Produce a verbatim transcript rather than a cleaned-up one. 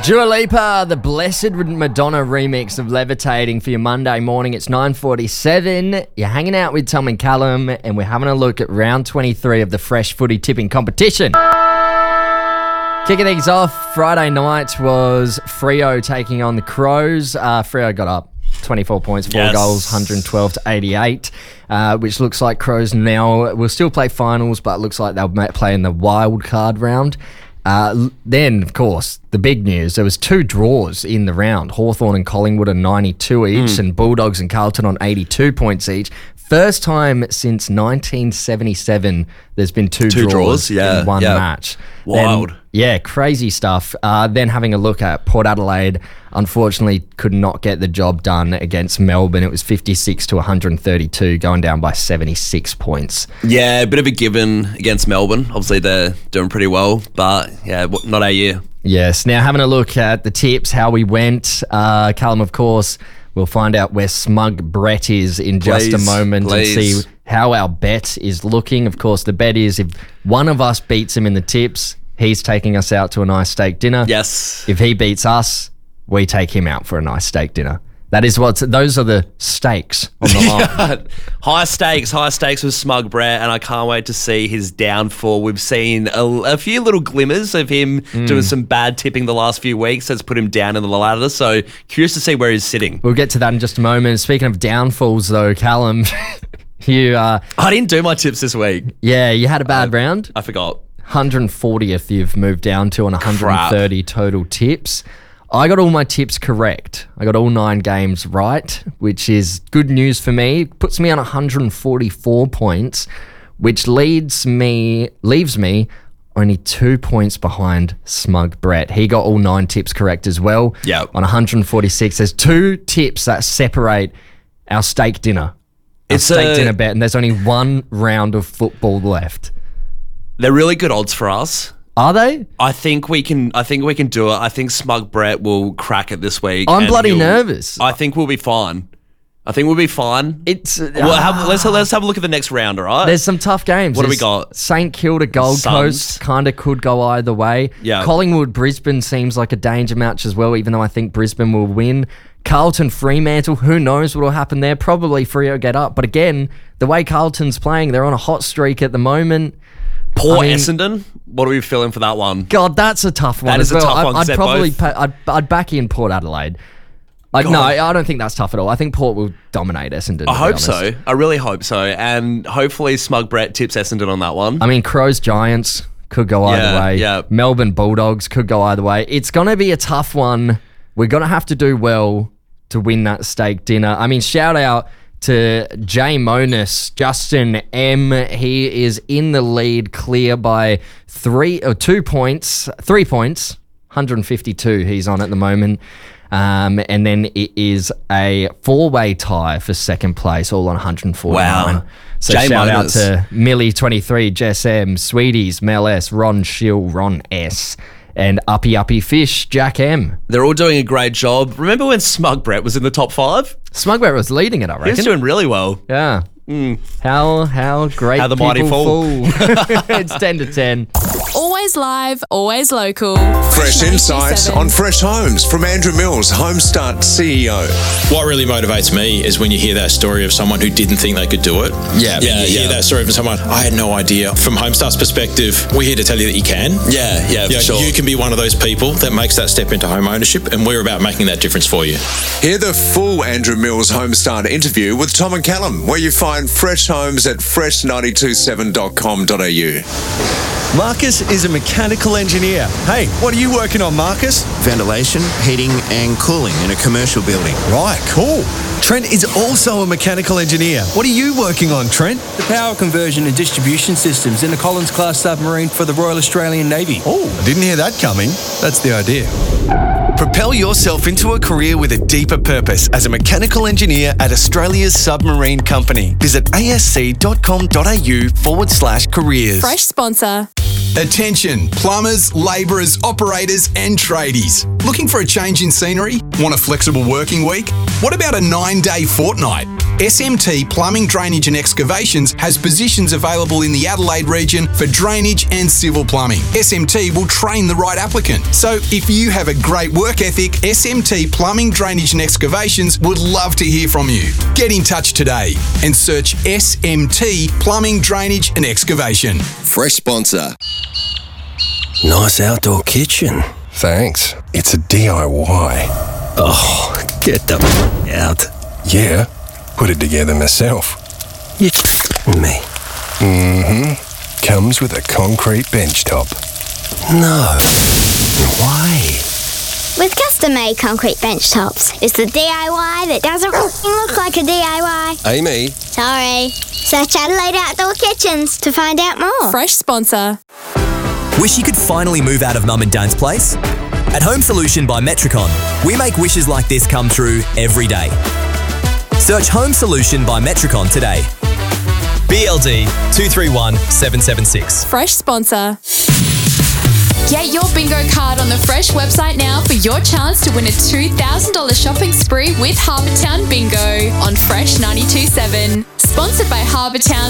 Dua Lipa, the Blessed Madonna remix of Levitating for your Monday morning. It's nine forty-seven. You're hanging out with Tom and Callum, and we're having a look at round twenty-three of the Fresh Footy Tipping Competition. Kicking things off, Friday night was Freo taking on the Crows. Uh, Freo got up twenty-four points, four yes. goals, one hundred twelve to eighty-eight, uh, which looks like Crows now will still play finals, but looks like they'll play in the wild card round. Uh, then, of course, the big news, there was two draws in the round. Hawthorn and Collingwood on ninety-two each, mm. and Bulldogs and Carlton on eighty-two points each. First time since nineteen seventy-seven there's been two, two draws, draws yeah, in one yeah. match. Wild. Then, yeah, crazy stuff. Uh, then having a look at Port Adelaide, unfortunately could not get the job done against Melbourne. It was fifty-six to one hundred thirty-two, going down by seventy-six points. Yeah, a bit of a given against Melbourne. Obviously, they're doing pretty well, but yeah, not our year. Yes. Now, having a look at the tips, how we went. Uh, Callum, of course, we'll find out where Smug Brett is in just please, a moment please. and see how our bet is looking. Of course, the bet is if one of us beats him in the tips, he's taking us out to a nice steak dinner. Yes. If he beats us, we take him out for a nice steak dinner. That is what's, those are the stakes on the line. High stakes, high stakes with Smug Brett, and I can't wait to see his downfall. We've seen a, a few little glimmers of him mm. doing some bad tipping the last few weeks. That's put him down in the ladder, so curious to see where he's sitting. We'll get to that in just a moment. Speaking of downfalls, though, Callum, you... Uh, I didn't do my tips this week. Yeah, you had a bad I, round. I forgot. one hundred fortieth you've moved down to on one hundred thirty Crap. Total tips. I got all my tips correct. I got all nine games right, which is good news for me. Puts me on one hundred forty-four points, which leads me leaves me only two points behind Smug Brett. He got all nine tips correct as well. Yeah. On one hundred forty-six, there's two tips that separate our steak dinner. Our It's steak a- dinner bet, and there's only one round of football left. They're really good odds for us. Are they? I think we can. I think we can do it. I think Smug Brett will crack it this week. I'm and bloody he'll- nervous. I think we'll be fine. I think we'll be fine. It's uh, Well, have, let's let's have a look at the next round, all right? There's some tough games. What do we There's got? Saint Kilda, Gold Suns. Coast kind of could go either way. Yeah. Collingwood, Brisbane seems like a danger match as well, even though I think Brisbane will win. Carlton, Fremantle, who knows what will happen there? Probably Freo get up. But again, the way Carlton's playing, they're on a hot streak at the moment. Poor I mean- Essendon. What are we feeling for that one? God, that's a tough one That as is a well. tough I- one, 'cause I'd they're probably both- pa- I'd, I'd back in Port Adelaide. I, no, I I don't think that's tough at all. I think Port will dominate Essendon. I to be hope honest. so. I really hope so. And hopefully Smug Brett tips Essendon on that one. I mean, Crows Giants could go either Yeah, way. yeah. Melbourne Bulldogs could go either way. It's going to be a tough one. We're going to have to do well to win that steak dinner. I mean, shout out to Jay Monis, Justin M. He is in the lead, clear by three or two points, three points, one hundred fifty-two he's on at the moment. Um, and then it is a four-way tie for second place, all on one hundred forty-nine. Wow. So Jay shout out Monas. to Millie twenty-three, Jess M, Sweeties, Mel S, Ron Schill, Ron S, and Uppy Uppy Fish, Jack M. They're all doing a great job. Remember when Smug Brett was in the top five? Smugware was leading it, I He was reckon. doing really well. Yeah. How how great How the people mighty fall. It's ten to ten. Always live, always local. Fresh insights on Fresh Homes from Andrew Mills, Homestart C E O. What really motivates me is when you hear that story of someone who didn't think they could do it. Yeah, yeah. yeah, You hear yeah. that story from someone, I had no idea. From Homestar's perspective, we're here to tell you that you can. Yeah, yeah, You, for know, sure. you can be one of those people that makes that step into home ownership, and we're about making that difference for you. Hear the full Andrew Mills Homestart interview with Tom and Callum, where you find Fresh Homes at fresh nine two seven dot com dot a u. Marcus is a mechanical engineer. Hey, what are you working on, Marcus? Ventilation, heating and cooling in a commercial building. Right, cool. Trent is also a mechanical engineer. What are you working on, Trent? The power conversion and distribution systems in a Collins-class submarine for the Royal Australian Navy. Oh, I didn't hear that coming. That's the idea. Propel yourself into a career with a deeper purpose as a mechanical engineer at Australia's Submarine Company. Visit asc.com.au forward slash careers. Fresh sponsor. Attention, plumbers, labourers, operators and tradies. Looking for a change in scenery? Want a flexible working week? What about a nine-day fortnight? S M T Plumbing, Drainage and Excavations has positions available in the Adelaide region for drainage and civil plumbing. S M T will train the right applicant. So if you have a great work ethic, S M T Plumbing, Drainage and Excavations would love to hear from you. Get in touch today and search S M T Plumbing, Drainage and Excavation. Fresh sponsor. Nice outdoor kitchen. Thanks. It's a D I Y. Oh, get the f- out. Yeah, put it together myself. You me. Mm-hmm. Comes with a concrete bench top. No. Why? With custom-made concrete bench tops, it's the D I Y that doesn't look like a D I Y. Amy. Sorry. Search Adelaide Outdoor Kitchens to find out more. Fresh sponsor. Wish you could finally move out of Mum and Dad's place? At Home Solution by Metricon, we make wishes like this come true every day. Search Home Solution by Metricon today. B L D two three one seven seven six. Fresh sponsor. Get your bingo card on the Fresh website now for your chance to win a two thousand dollars shopping spree with Harbour Town Bingo on Fresh ninety-two point seven. Sponsored by Harbour Town